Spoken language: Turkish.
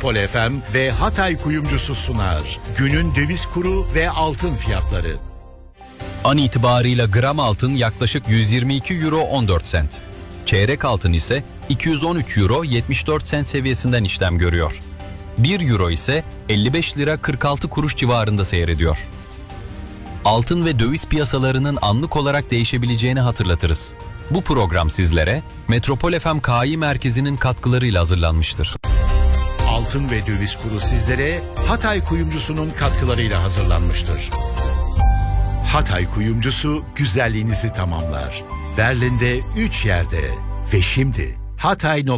Metropol FM ve Hatay Kuyumcusu sunar. Günün döviz kuru ve altın fiyatları. An itibarıyla gram altın yaklaşık 122 euro 14 sent. Çeyrek altın ise 213 euro 74 sent seviyesinden işlem görüyor. 1 euro ise 55 lira 46 kuruş civarında seyrediyor. Altın ve döviz piyasalarının anlık olarak değişebileceğini hatırlatırız. Bu program sizlere Metropol FM KI Merkezi'nin katkılarıyla hazırlanmıştır. Altın ve döviz kuru sizlere Hatay Kuyumcusu'nun katkılarıyla hazırlanmıştır. Hatay Kuyumcusu güzelliğinizi tamamlar. Berlin'de 3 yerde ve şimdi Hatay